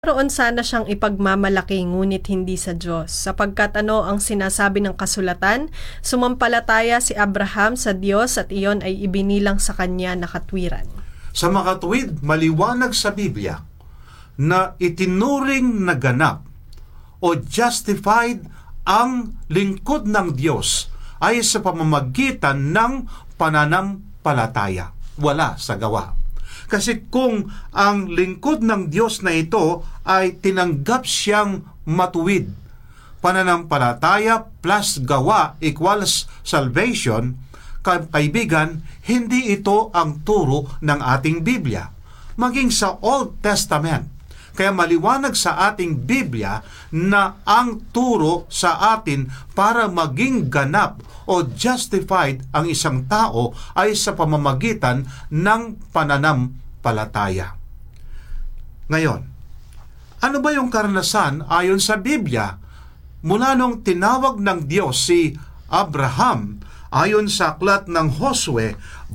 Roon sana siyang ipagmamalaki ngunit hindi sa Diyos, sapagkat ang sinasabi ng kasulatan, sumampalataya si Abraham sa Diyos at iyon ay ibinilang sa kanya na katwiran. Sa makatuwid, maliwanag sa Biblia na itinuring na ganap o justified ang lingkod ng Diyos ay sa pamamagitan ng pananampalataya, wala sa gawa. Kasi kung ang lingkod ng Diyos na ito ay tinanggap siyang matuwid, pananampalataya plus gawa equals salvation, kaibigan, hindi ito ang turo ng ating Biblia. Maging sa Old Testament. Kaya maliwanag sa ating Biblia na ang turo sa atin para maging ganap o justified ang isang tao ay sa pamamagitan ng pananampalataya. Ngayon, ano ba yung karanasan ayon sa Biblia mula nung tinawag ng Diyos si Abraham ayon sa aklat ng Josue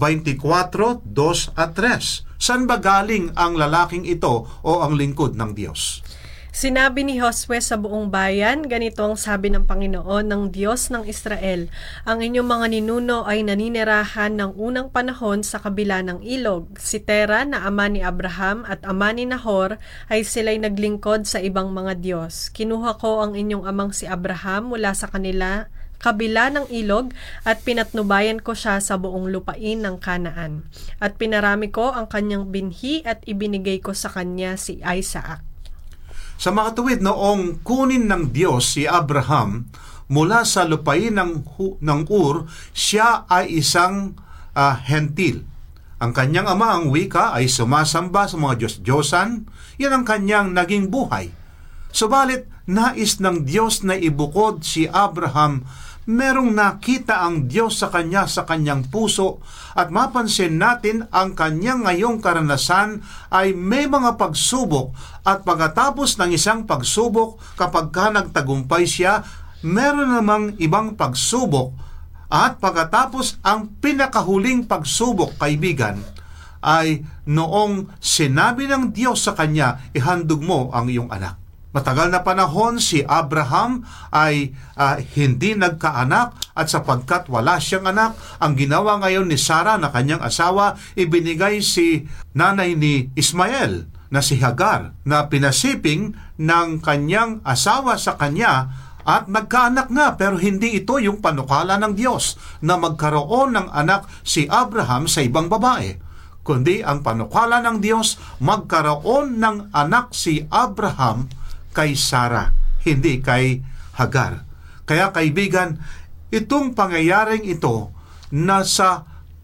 24:2 at 3? Saan ba galing ang lalaking ito o ang lingkod ng Diyos? Sinabi ni Josue sa buong bayan, ganito ang sabi ng Panginoon ng Diyos ng Israel, ang inyong mga ninuno ay naninirahan ng unang panahon sa kabila ng ilog. Si Tera na ama ni Abraham at ama ni Nahor ay sila'y naglingkod sa ibang mga Diyos. Kinuha ko ang inyong amang si Abraham mula sa kanila kabila ng ilog at pinatnubayan ko siya sa buong lupain ng Kanaan. At pinarami ko ang kanyang binhi at ibinigay ko sa kanya si Isaac. Sa makatuwid, noong kunin ng Diyos si Abraham mula sa lupain ng Ur, siya ay isang hentil. Ang kanyang ama, ang wika, ay sumasamba sa mga Diyos-Diyosan. Yan ang kanyang naging buhay. Subalit, nais ng Diyos na ibukod si Abraham. Merong nakita ang Diyos sa kanyang puso at mapansin natin ang kanyang ngayong karanasan ay may mga pagsubok at pagkatapos ng isang pagsubok, kapag ka nagtagumpay siya, meron namang ibang pagsubok at pagkatapos ang pinakahuling pagsubok, kaibigan, ay noong sinabi ng Diyos sa kanya, ihandog mo ang iyong anak. Matagal na panahon si Abraham ay hindi nagkaanak at sapagkat wala siyang anak, ang ginawa ngayon ni Sarah na kanyang asawa, ibinigay si nanay ni Ismael na si Hagar na pinasiping ng kanyang asawa sa kanya at nagkaanak na, pero hindi ito yung panukala ng Diyos na magkaroon ng anak si Abraham sa ibang babae, kundi ang panukala ng Diyos magkaroon ng anak si Abraham kay Sarah, hindi kay Hagar. Kaya kaibigan, itong pangyayaring ito na sa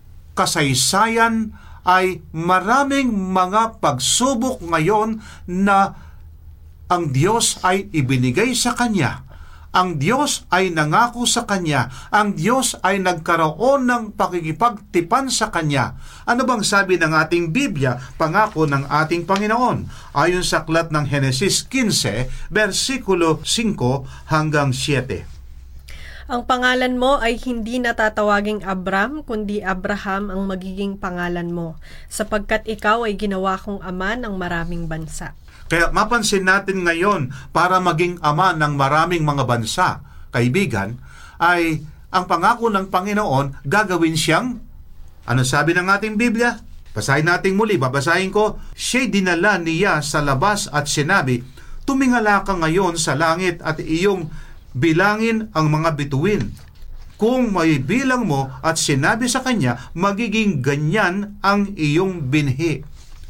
kasaysayan ay maraming mga pagsubok ngayon na ang Diyos ay ibinigay sa kanya. Ang Diyos ay nangako sa kanya. Ang Diyos ay nagkaroon ng pakikipagtipan sa kanya. Ano bang sabi ng ating Biblia, pangako ng ating Panginoon? Ayon sa aklat ng Henesis 15, versikulo 5 hanggang 7. Ang pangalan mo ay hindi natatawaging Abram, kundi Abraham ang magiging pangalan mo, sapagkat ikaw ay ginawa kong ama ng maraming bansa. Kaya mapansin natin ngayon, para maging ama ng maraming mga bansa, kaibigan, ay ang pangako ng Panginoon, gagawin siyang, ano sabi ng ating Biblia? Basahin natin muli, babasahin ko, siya'y dinala niya sa labas at sinabi, tumingala ka ngayon sa langit at iyong bilangin ang mga bituin. Kung may bilang mo at sinabi sa kanya, magiging ganyan ang iyong binhi.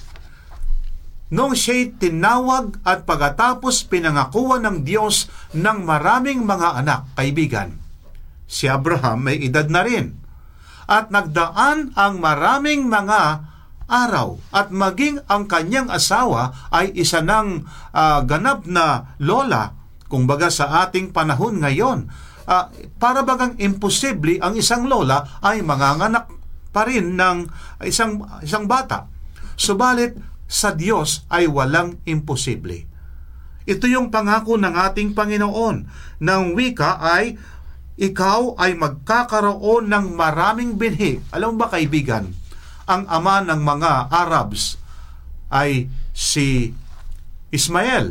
Nung siya'y tinawag at pagkatapos pinangakuan ng Diyos ng maraming mga anak, kaibigan, si Abraham may edad na rin. At nagdaan ang maraming mga araw at maging ang kanyang asawa ay isa ng ganap na lola, kumbaga sa ating panahon ngayon. Para bagang imposible ang isang lola ay manganganak pa rin ng isang bata. Subalit, sa Diyos ay walang imposible. Ito yung pangako ng ating Panginoon. Nang wika ay, ikaw ay magkakaroon ng maraming binhi. Alam mo ba kaibigan, ang ama ng mga Arabs ay si Ismael